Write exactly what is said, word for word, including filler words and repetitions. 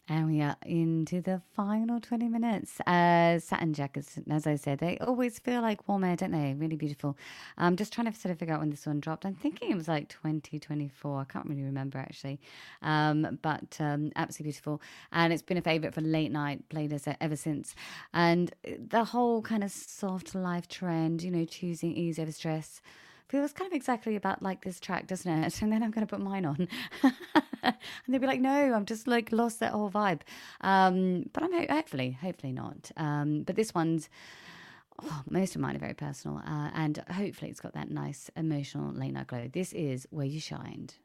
And we are into the final twenty minutes. Uh, satin jackets, as I said, they always feel like warm air, don't they? Really beautiful. I'm just trying to sort of figure out when this one dropped. I'm thinking it was like twenty twenty-four. I can't really remember actually. Um, but um, absolutely beautiful. And it's been a favorite for late night playlists ever since. And the whole kind of soft life trend, you know, choosing ease over stress feels kind of exactly about like this track, doesn't it? And then I'm going to put mine on. And they'd be like, no, I've just like lost that whole vibe. Um, but I'm ho- hopefully, hopefully not. Um, but this one's, oh, most of mine are very personal. Uh, and hopefully it's got that nice emotional late night glow. This is Where You Shined.